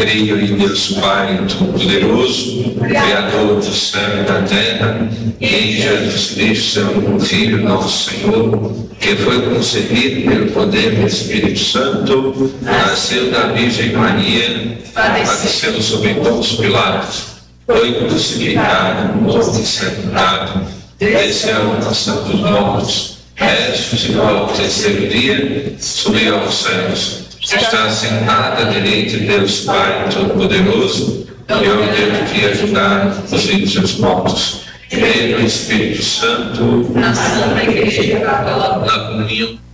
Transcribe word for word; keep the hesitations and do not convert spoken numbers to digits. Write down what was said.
Creio em Deus Pai Todo-Poderoso, Criador do céu e da terra, e em Jesus Cristo, seu Filho, nosso Senhor, que foi concebido pelo poder do Espírito Santo, nasceu da Virgem Maria, padeceu sob Pôncio Pilatos, foi crucificado, morto e sepultado, desceu à mansão dos mortos, ressuscitou ao terceiro dia, subiu aos céus, está sentado à direita de Deus Pai Todo-Poderoso, e onde de ajudar os vivos e os mortos. Creio no Espírito Santo, na Santa Igreja, na comunhão